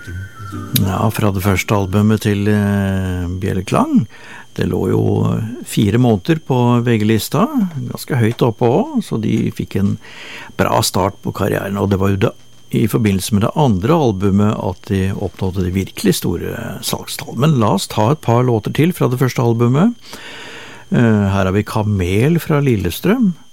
Ja, fra det første albumet til Bjelleklang. Det lå jo 4 måneder på VG-lista, ganske høyt oppe også, så de fikk en bra start på karrieren, og det var jo det, i forbindelse med det andre albumet at de oppnådde de virkelig store salgstall. Men la oss ta et par låter til fra det første albumet. Her har vi Kamel fra Lillestrøm.